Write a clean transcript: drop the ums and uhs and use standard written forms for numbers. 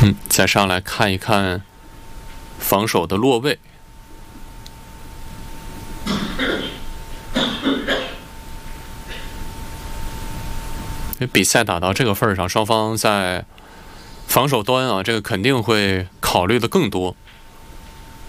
再上来看一看防守的落位。比赛打到这个份上，双方在防守端啊，这个肯定会考虑的更多。